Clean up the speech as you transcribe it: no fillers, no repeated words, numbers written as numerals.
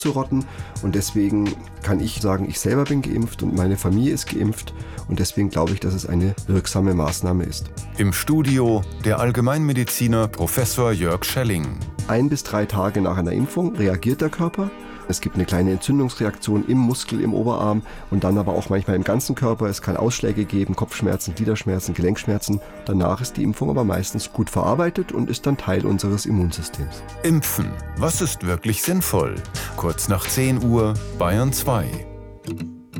auszurotten. Und deswegen kann ich sagen, ich selber bin geimpft und meine Familie ist geimpft. Und deswegen glaube ich, dass es eine wirksame Maßnahme ist. Im Studio der Allgemeinmediziner Professor Jörg Schelling. 1 bis 3 Tage nach einer Impfung reagiert der Körper. Es gibt eine kleine Entzündungsreaktion im Muskel, im Oberarm und dann aber auch manchmal im ganzen Körper. Es kann Ausschläge geben, Kopfschmerzen, Gliederschmerzen, Gelenkschmerzen. Danach ist die Impfung aber meistens gut verarbeitet und ist dann Teil unseres Immunsystems. Impfen. Was ist wirklich sinnvoll? Kurz nach 10 Uhr, Bayern 2.